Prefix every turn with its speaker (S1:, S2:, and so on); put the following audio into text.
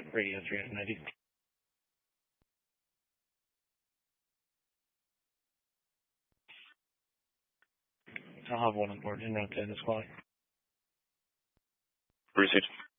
S1: Radio 390. I'll have one on board and route to this call.
S2: Received.